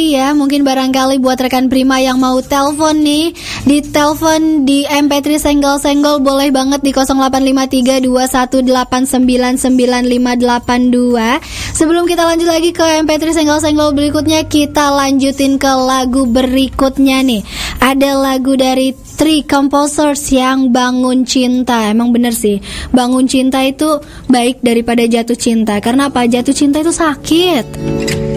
lagi ya. Mungkin barangkali buat rekan Prima yang mau telepon nih, di telepon di MP3 senggol-senggol boleh banget di 085321899582. Sebelum kita lanjut lagi ke MP3 senggol-senggol berikutnya, kita lanjutin ke lagu berikutnya nih. Ada lagu dari Three Composers yang Bangun Cinta. Emang bener sih, bangun cinta itu baik daripada jatuh cinta. Karena apa? Jatuh cinta itu sakit.